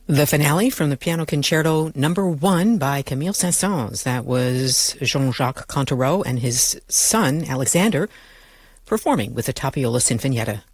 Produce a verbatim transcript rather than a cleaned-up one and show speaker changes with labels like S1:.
S1: The finale from the Piano Concerto number one by Camille Saint-Saëns. That was Jean-Jacques Cantereau and his son, Alexander, performing with the Tapiola Sinfonietta.